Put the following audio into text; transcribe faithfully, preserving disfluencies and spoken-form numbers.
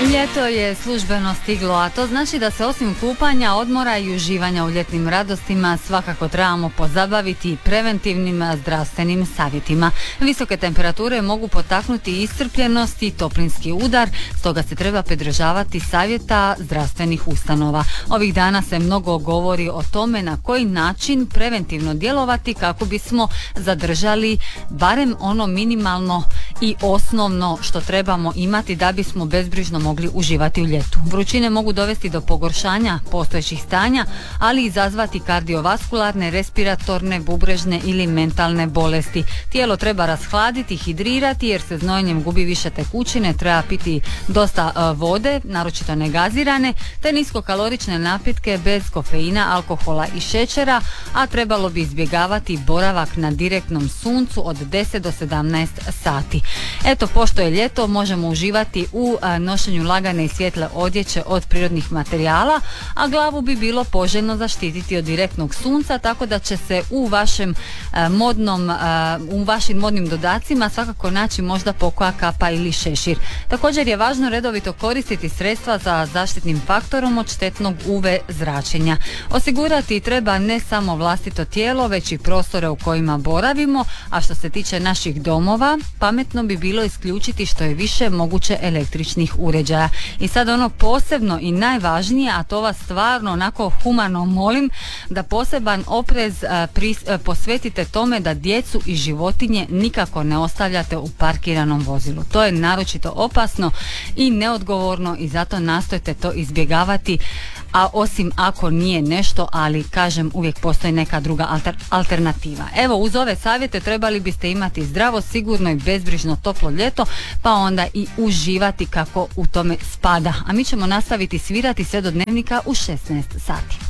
Ljeto je službeno stiglo, a to znači da se osim kupanja, odmora i uživanja u ljetnim radostima svakako trebamo pozabaviti preventivnim zdravstvenim savjetima. Visoke temperature mogu potaknuti iscrpljenost i toplinski udar, stoga se treba pridržavati savjeta zdravstvenih ustanova. Ovih dana se mnogo govori o tome na koji način preventivno djelovati kako bismo zadržali barem ono minimalno i osnovno što trebamo imati da bismo bezbrižno mogli uživati u ljetu. Vrućine mogu dovesti do pogoršanja postojećih stanja, ali izazvati kardiovaskularne, respiratorne, bubrežne ili mentalne bolesti. Tijelo treba rashladiti, hidrirati jer se znojenjem gubi više tekućine, treba piti dosta uh, vode, naročito negazirane, te niskokalorične napitke bez kofeina, alkohola i šećera, a trebalo bi izbjegavati boravak na direktnom suncu od deset do sedamnaest sati. Eto, pošto je ljeto, možemo uživati u uh, nošenju lagane i svjetle odjeće od prirodnih materijala, a glavu bi bilo poželjno zaštititi od direktnog sunca, tako da će se u vašem e, modnom, e, u vašim modnim dodacima svakako naći možda pokoja kapa ili šešir. Također je važno redovito koristiti sredstva za zaštitnim faktorom od štetnog U V zračenja. Osigurati treba ne samo vlastito tijelo, već i prostore u kojima boravimo, a što se tiče naših domova, pametno bi bilo isključiti što je više moguće električnih uređaja. I sad ono posebno i najvažnije, a to vas stvarno onako humano molim, da poseban oprez a, pris, a, posvetite tome da djecu i životinje nikako ne ostavljate u parkiranom vozilu. To je naročito opasno i neodgovorno i zato nastojte to izbjegavati, a osim ako nije nešto, ali kažem, uvijek postoji neka druga alter, alternativa. Evo, uz ove savjete trebali biste imati zdravo, sigurno i bezbrižno toplo ljeto, pa onda i uživati kako u tome spada. A mi ćemo nastaviti svirati sve do dnevnika u šesnaest sati.